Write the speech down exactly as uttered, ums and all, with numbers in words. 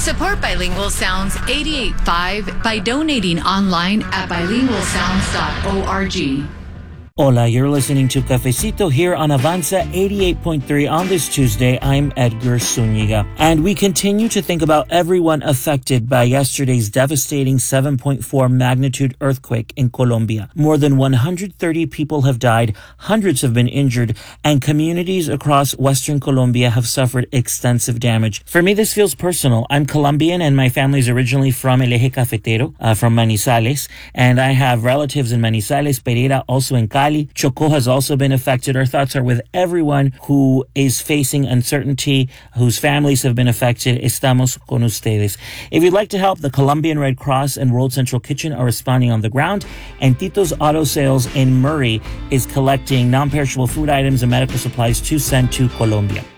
Support Bilingual Sounds eighty-eight point five by donating online at bilingual sounds dot org. Hola, you're listening to Cafecito here on Avanza eighty-eight point three. On this Tuesday, I'm Edgar Zuniga, and we continue to think about everyone affected by yesterday's devastating seven point four magnitude earthquake in Colombia. More than one hundred thirty people have died, hundreds have been injured, and communities across Western Colombia have suffered extensive damage. For me, this feels personal. I'm Colombian, and my family's originally from El Eje Cafetero, uh, from Manizales, and I have relatives in Manizales, Pereira, also in Cali. Chocó has also been affected. Our thoughts are with everyone who is facing uncertainty, whose families have been affected. Estamos con ustedes. If you'd like to help, the Colombian Red Cross and World Central Kitchen are responding on the ground, and Tito's Auto Sales in Murray is collecting non-perishable food items and medical supplies to send to Colombia.